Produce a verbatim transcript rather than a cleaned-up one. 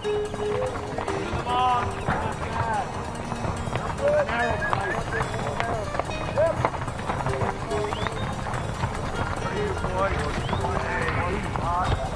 Come on. Not bad. Narrow place. Yep. What are you, boy? Hey.